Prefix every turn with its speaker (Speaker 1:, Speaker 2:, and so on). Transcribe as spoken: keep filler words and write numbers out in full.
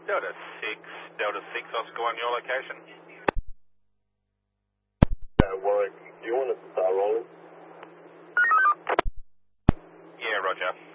Speaker 1: Delta six, Delta six, Oscar one, your location.
Speaker 2: Uh, Warwick, do you want to start rolling?
Speaker 1: Yeah, roger.